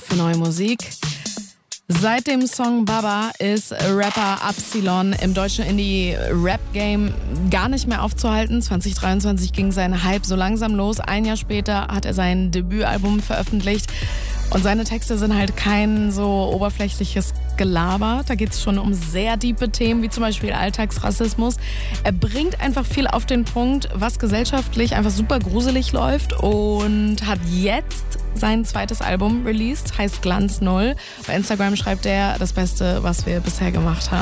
für neue Musik. Seit dem Song Baba ist Rapper Absilon im deutschen Indie-Rap-Game gar nicht mehr aufzuhalten. 2023 ging sein Hype so langsam los. Ein Jahr später hat er sein Debütalbum veröffentlicht. Und seine Texte sind halt kein so oberflächliches Gelaber. Da geht es schon um sehr tiefe Themen, wie zum Beispiel Alltagsrassismus. Er bringt einfach viel auf den Punkt, was gesellschaftlich einfach super gruselig läuft, und hat jetzt sein zweites Album released, heißt Glanz Null. Bei Instagram schreibt er: das Beste, was wir bisher gemacht haben.